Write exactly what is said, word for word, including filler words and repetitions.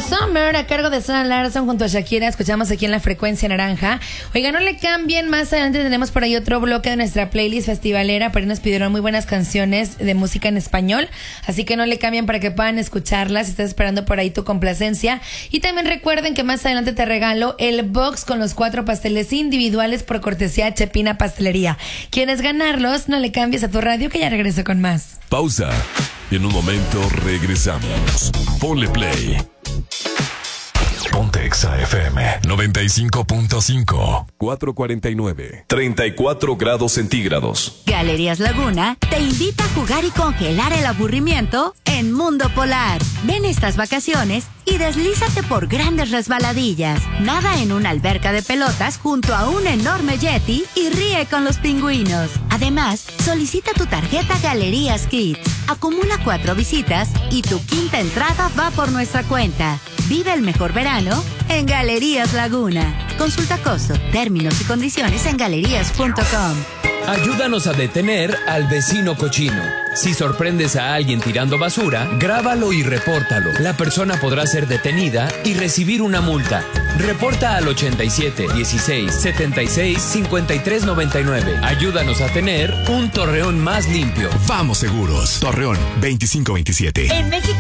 Summer a cargo de Zara Larsson junto a Shakira. Escuchamos aquí en la frecuencia naranja. Oiga, no le cambien. Más adelante tenemos por ahí otro bloque de nuestra playlist festivalera. Pero nos pidieron muy buenas canciones de música en español. Así que no le cambien para que puedan escucharlas. Si estás esperando por ahí tu complacencia. Y también recuerden que más adelante te regalo el box con los cuatro pasteles individuales por cortesía Chepina Pastelería. ¿Quieres ganarlos? No le cambies a tu radio que ya regreso con más. Pausa. En un momento regresamos. Ponle play. Ponte Exa F M noventa y cinco punto cinco. cuatrocientos cuarenta y nueve. treinta y cuatro grados centígrados. Galerías Laguna te invita a jugar y congelar el aburrimiento en Mundo Polar. Ven estas vacaciones y deslízate por grandes resbaladillas. Nada en una alberca de pelotas junto a un enorme yeti y ríe con los pingüinos. Además, solicita tu tarjeta Galerías Kids. Acumula cuatro visitas y tu quinta entrada va por nuestra cuenta. Vive el mejor verano en Galerías Laguna. Consulta costo, términos y condiciones en galerías punto com. Ayúdanos a detener al vecino cochino. Si sorprendes a alguien tirando basura, grábalo y repórtalo. La persona podrá ser detenida y recibir una multa. Reporta al ochenta y siete, dieciséis, setenta y seis, cincuenta y tres noventa y nueve. Ayúdanos a tener un Torreón más limpio. Vamos seguros. Torreón veinticinco veintisiete. En México